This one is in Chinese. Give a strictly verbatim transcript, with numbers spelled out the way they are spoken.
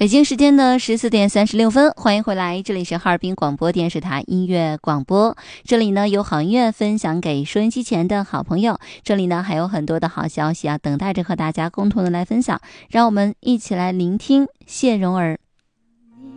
北京时间呢十四点三十六分，欢迎回来，这里是哈尔滨广播电视台音乐广播，这里呢有好音乐分享给收音机前的好朋友，这里呢还有很多的好消息啊，等待着和大家共同的来分享，让我们一起来聆听谢蓉儿